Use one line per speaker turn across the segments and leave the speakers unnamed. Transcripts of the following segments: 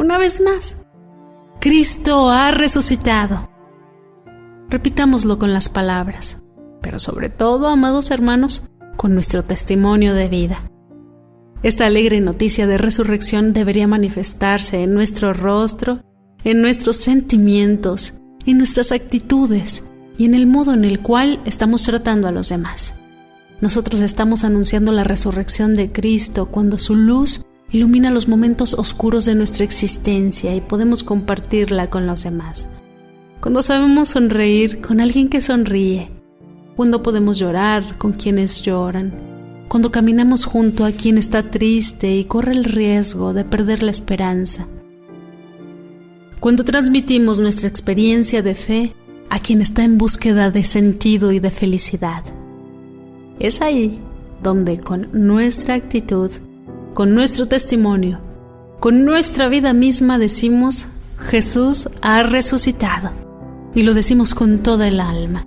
una vez más. Cristo ha resucitado. Repitámoslo con las palabras, pero sobre todo, amados hermanos, con nuestro testimonio de vida. Esta alegre noticia de resurrección debería manifestarse en nuestro rostro, en nuestros sentimientos, en nuestras actitudes y en el modo en el cual estamos tratando a los demás. Nosotros estamos anunciando la resurrección de Cristo cuando su luz ilumina los momentos oscuros de nuestra existencia y podemos compartirla con los demás. Cuando sabemos sonreír con alguien que sonríe, cuando podemos llorar con quienes lloran, cuando caminamos junto a quien está triste y corre el riesgo de perder la esperanza, cuando transmitimos nuestra experiencia de fe a quien está en búsqueda de sentido y de felicidad. Es ahí donde con nuestra actitud, con nuestro testimonio, con nuestra vida misma decimos: Jesús ha resucitado, y lo decimos con toda el alma.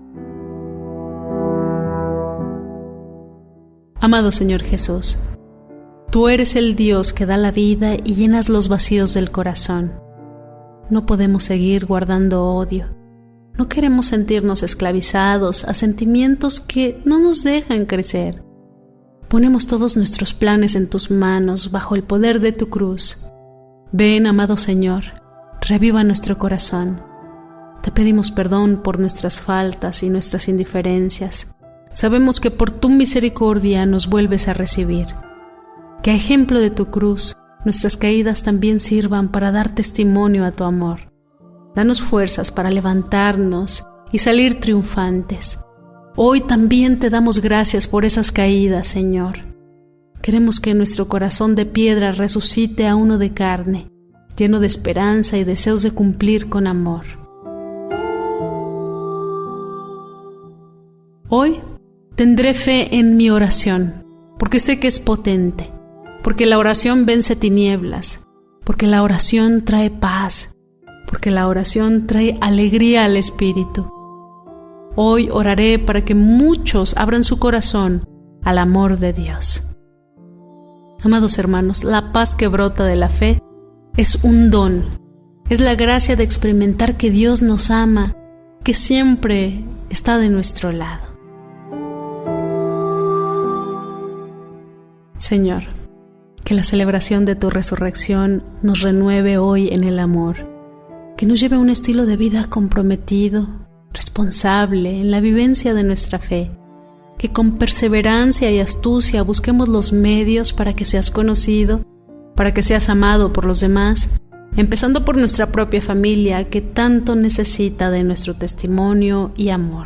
Amado Señor Jesús, tú eres el Dios que da la vida y llenas los vacíos del corazón. No podemos seguir guardando odio. No queremos sentirnos esclavizados a sentimientos que no nos dejan crecer. Ponemos todos nuestros planes en tus manos bajo el poder de tu cruz. Ven, amado Señor, reviva nuestro corazón. Te pedimos perdón por nuestras faltas y nuestras indiferencias. Sabemos que por tu misericordia nos vuelves a recibir. Que a ejemplo de tu cruz, nuestras caídas también sirvan para dar testimonio a tu amor. Danos fuerzas para levantarnos y salir triunfantes. Hoy también te damos gracias por esas caídas, Señor. Queremos que nuestro corazón de piedra resucite a uno de carne, lleno de esperanza y deseos de cumplir con amor. Hoy tendré fe en mi oración, porque sé que es potente, porque la oración vence tinieblas, porque la oración trae paz, porque la oración trae alegría al espíritu. Hoy oraré para que muchos abran su corazón al amor de Dios. Amados hermanos, la paz que brota de la fe es un don, es la gracia de experimentar que Dios nos ama, que siempre está de nuestro lado. Señor, que la celebración de tu resurrección nos renueve hoy en el amor, que nos lleve a un estilo de vida comprometido, responsable en la vivencia de nuestra fe, que con perseverancia y astucia busquemos los medios para que seas conocido, para que seas amado por los demás, empezando por nuestra propia familia que tanto necesita de nuestro testimonio y amor.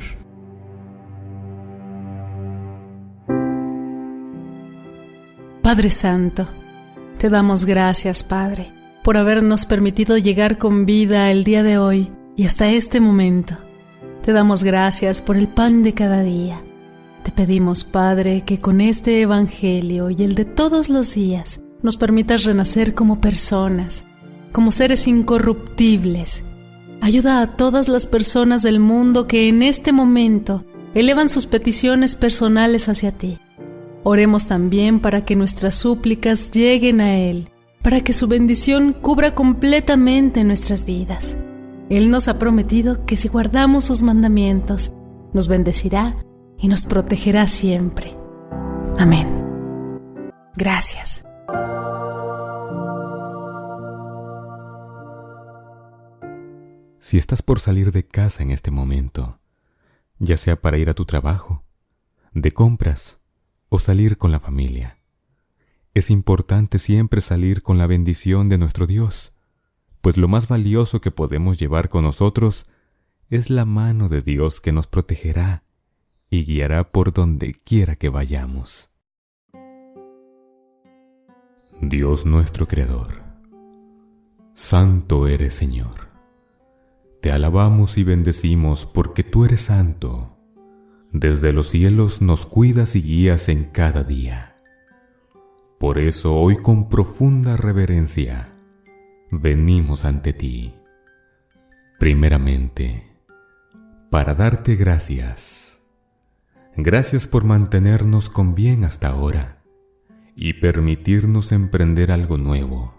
Padre Santo, te damos gracias, Padre, por habernos permitido llegar con vida el día de hoy y hasta este momento. Te damos gracias por el pan de cada día. Te pedimos, Padre, que con este Evangelio y el de todos los días nos permitas renacer como personas, como seres incorruptibles. Ayuda a todas las personas del mundo que en este momento elevan sus peticiones personales hacia ti. Oremos también para que nuestras súplicas lleguen a Él, para que su bendición cubra completamente nuestras vidas. Él nos ha prometido que si guardamos sus mandamientos, nos bendecirá y nos protegerá siempre. Amén. Gracias.
Si estás por salir de casa en este momento, ya sea para ir a tu trabajo, de compras o salir con la familia, es importante siempre salir con la bendición de nuestro Dios, pues lo más valioso que podemos llevar con nosotros es la mano de Dios que nos protegerá y guiará por donde quiera que vayamos. Dios nuestro Creador, santo eres, Señor. Te alabamos y bendecimos porque tú eres santo. Desde los cielos nos cuidas y guías en cada día. Por eso hoy con profunda reverencia venimos ante ti. Primeramente, para darte gracias. Gracias por mantenernos con bien hasta ahora y permitirnos emprender algo nuevo.